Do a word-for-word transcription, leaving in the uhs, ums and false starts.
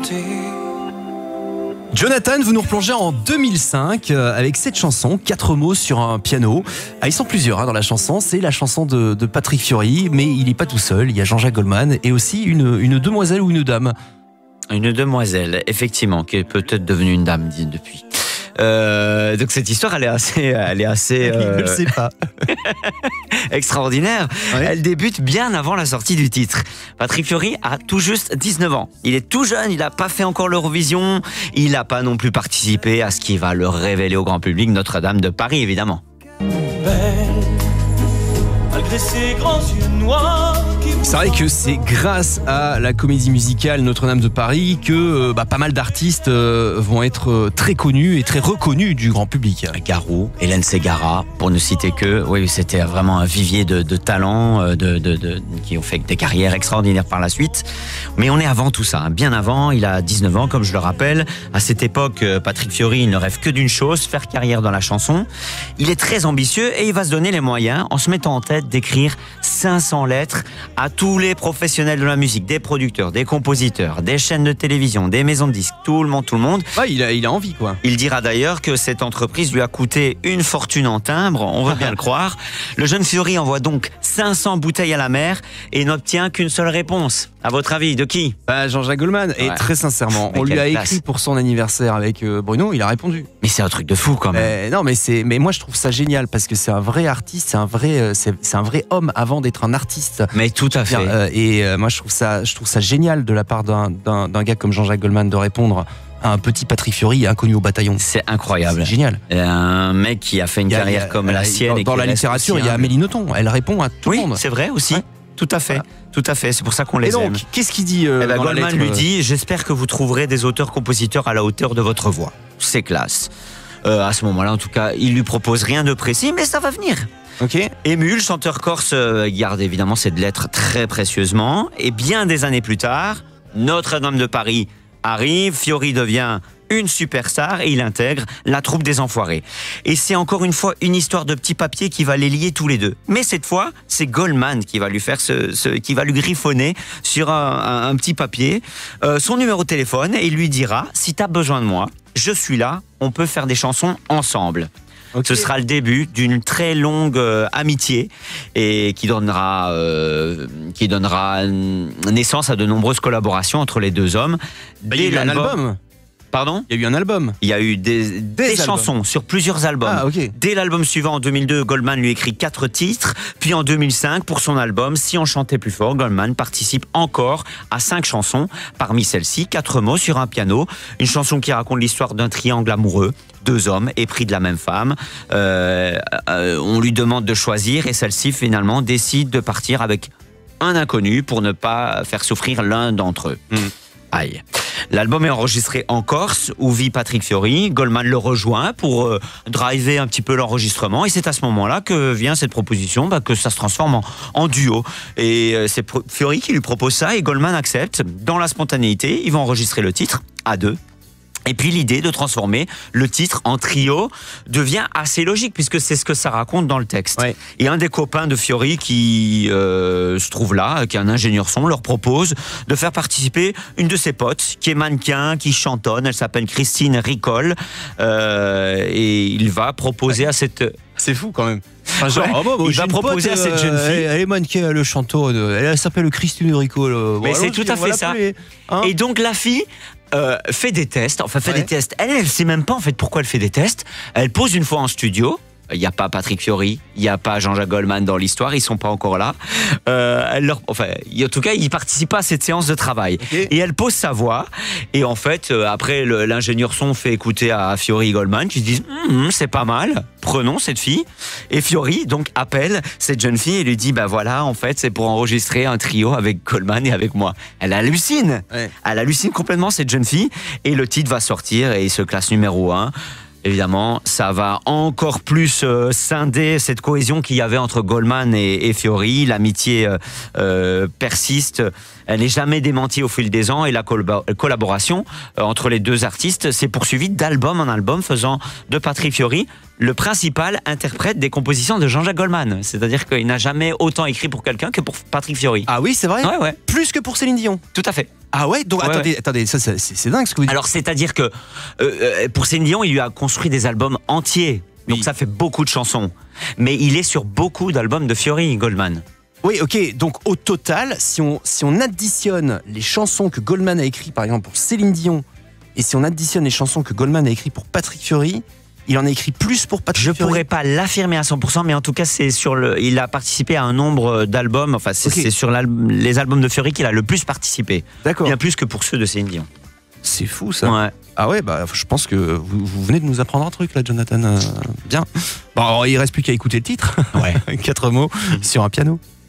Jonathan, vous nous replongez en deux mille cinq euh, avec cette chanson, quatre mots sur un piano. Ah, ils sont plusieurs hein, dans la chanson, c'est la chanson de, de Patrick Fiori, mais il n'est pas tout seul, il y a Jean-Jacques Goldman et aussi une, une demoiselle ou une dame. Une demoiselle, effectivement, qui est peut-être devenue une dame depuis. Euh, donc cette histoire, elle est assez, elle est assez euh, Il ne le sait pas. extraordinaire. Ouais. Elle débute bien avant la sortie du titre. Patrick Fiori a tout juste dix-neuf ans. Il est tout jeune, il n'a pas fait encore l'Eurovision. Il n'a pas non plus participé à ce qui va le révéler au grand public, Notre-Dame de Paris, évidemment. Belle, malgré ses grands yeux noirs. C'est vrai que c'est grâce à la comédie musicale Notre-Dame de Paris que bah, pas mal d'artistes euh, vont être très connus et très reconnus du grand public. Garou, Hélène Ségara, pour ne citer que. Oui, c'était vraiment un vivier de, de talents de, de, de, qui ont fait des carrières extraordinaires par la suite. Mais on est avant tout ça, hein. Bien avant. Il a dix-neuf ans, comme je le rappelle. À cette époque, Patrick Fiori, il ne rêve que d'une chose, faire carrière dans la chanson. Il est très ambitieux et il va se donner les moyens en se mettant en tête d'écrire cinq cents lettres à tous les professionnels de la musique, des producteurs, des compositeurs, des chaînes de télévision, des maisons de disques, tout le monde, tout le monde. Ouais, il a, il a envie, quoi. Il dira d'ailleurs que cette entreprise lui a coûté une fortune en timbres, on veut bien le croire. Le jeune Fiori envoie donc cinq cents bouteilles à la mer et n'obtient qu'une seule réponse. À votre avis, de qui ? Bah, Jean-Jacques Goldman. Et ouais. Très sincèrement, mais on lui a classe. écrit pour son anniversaire avec euh, Bruno, il a répondu. Mais c'est un truc de fou quand même. Euh, non, mais c'est, mais moi je trouve ça génial parce que c'est un vrai artiste, c'est un vrai, euh, c'est, c'est un vrai homme avant d'être un artiste. Mais tout à fait. Euh, et euh, moi je trouve ça, je trouve ça génial de la part d'un, d'un, d'un gars comme Jean-Jacques Goldman de répondre à un petit Patrick Fiori inconnu au bataillon. C'est incroyable. C'est génial. Un mec qui a fait une a, carrière a, comme a, la sienne. Dans, et dans la littérature, il y a Amélie Nothomb. Elle répond à tout oui, le monde. Oui, c'est vrai aussi. Ouais. Tout à fait. Voilà. Tout à fait, c'est pour ça qu'on les et donc, aime. Qu'est-ce qu'il dit euh, eh ben, dans Goldman la lettre, lui dit « J'espère que vous trouverez des auteurs-compositeurs à la hauteur de votre voix. » C'est classe. Euh, à ce moment-là, en tout cas, il lui propose rien de précis, mais ça va venir. Okay. Ému, le chanteur corse garde évidemment cette lettre très précieusement. Et bien des années plus tard, Notre-Dame de Paris arrive, Fiori devient une superstar et il intègre la troupe des Enfoirés. Et c'est encore une fois une histoire de petits papiers qui va les lier tous les deux. Mais cette fois, c'est Goldman qui va lui faire ce, ce qui va lui griffonner sur un, un, un petit papier euh, son numéro de téléphone et il lui dira « Si tu as besoin de moi, je suis là, on peut faire des chansons ensemble. » Okay. Ce sera le début d'une très longue euh, amitié et qui donnera, euh, qui donnera naissance à de nombreuses collaborations entre les deux hommes. Bah, il y a eu un album. Pardon ? Il y a eu un album. Il y a eu des, des, des chansons sur plusieurs albums. Ah, okay. Dès l'album suivant, en deux mille deux, Goldman lui écrit quatre titres. Puis en deux mille cinq, pour son album Si on chantait plus fort, Goldman participe encore à cinq chansons. Parmi celles-ci, quatre mots sur un piano. Une chanson qui raconte l'histoire d'un triangle amoureux. Deux hommes épris de la même femme. Euh, euh, on lui demande de choisir et celle-ci, finalement, décide de partir avec un inconnu pour ne pas faire souffrir l'un d'entre eux. Mmh. Aïe. L'album est enregistré en Corse, où vit Patrick Fiori. Goldman le rejoint pour euh, driver un petit peu l'enregistrement. Et c'est à ce moment-là que vient cette proposition, bah, que ça se transforme en, en duo. Et euh, c'est Fiori qui lui propose ça et Goldman accepte. Dans la spontanéité, ils vont enregistrer le titre à deux. Et puis l'idée de transformer le titre en trio devient assez logique puisque c'est ce que ça raconte dans le texte. Ouais. Et un des copains de Fiori qui euh, se trouve là, qui est un ingénieur son, leur propose de faire participer une de ses potes qui est mannequin, qui chantonne. Elle s'appelle Christine Ricol euh, et il va proposer ouais. à cette... C'est fou quand même. Enfin, genre, ouais, oh, bah, bah, il va proposer pote, à cette jeune fille. Elle, elle est mannequin, elle chantonne. Elle, elle s'appelle Christine Ricol. Mais voilà, c'est tout à fait ça. Hein et donc la fille euh, fait des tests. Enfin, fait ouais. des tests. Elle, elle sait même pas en fait pourquoi elle fait des tests. Elle pose une fois en studio. Il n'y a pas Patrick Fiori, il n'y a pas Jean-Jacques Goldman dans l'histoire, ils ne sont pas encore là. Euh, elle leur, enfin, en tout cas, ils ne participent pas à cette séance de travail. Okay. Et elle pose sa voix. Et en fait, euh, après, le, l'ingénieur son fait écouter à Fiori et Goldman qui se disent hm, « c'est pas mal, prenons cette fille ». Et Fiori, donc, appelle cette jeune fille et lui dit « bah voilà, en fait, c'est pour enregistrer un trio avec Goldman et avec moi ». Elle hallucine. Ouais. Elle hallucine complètement, cette jeune fille. Et le titre va sortir et il se classe numéro un. Évidemment, ça va encore plus euh, scinder cette cohésion qu'il y avait entre Goldman et, et Fiori. L'amitié euh, euh, persiste, elle n'est jamais démentie au fil des ans et la col- collaboration euh, entre les deux artistes s'est poursuivie d'album en album, faisant de Patrick Fiori le principal interprète des compositions de Jean-Jacques Goldman. C'est-à-dire qu'il n'a jamais autant écrit pour quelqu'un que pour Patrick Fiori. Ah oui, c'est vrai ? Ouais, ouais. Plus que pour Céline Dion. Tout à fait. Ah ouais, donc Ouais, attendez, ouais. attendez, ça, c'est, c'est dingue ce que vous dites. Alors c'est-à-dire que euh, pour Céline Dion, il lui a construit des albums entiers. Donc Oui. ça fait beaucoup de chansons. Mais il est sur beaucoup d'albums de Fiori, Goldman. Oui, ok. Donc au total, si on, si on additionne les chansons que Goldman a écrites, par exemple pour Céline Dion, et si on additionne les chansons que Goldman a écrites pour Patrick Fiori, il en a écrit plus pour Patrick Je Fiori. pourrais pas l'affirmer à cent pour cent, mais en tout cas, c'est sur le. Il a participé à un nombre d'albums. Enfin, c'est, Ok. c'est sur l'al- les albums de Fiori qu'il a le plus participé. D'accord. Bien plus que pour ceux de Céline Dion. C'est fou ça. Ouais. Ah ouais, bah je pense que vous, vous venez de nous apprendre un truc là, Jonathan. Euh, bien. Bon, alors, il reste plus qu'à écouter le titre. Ouais. Quatre mots sur un piano.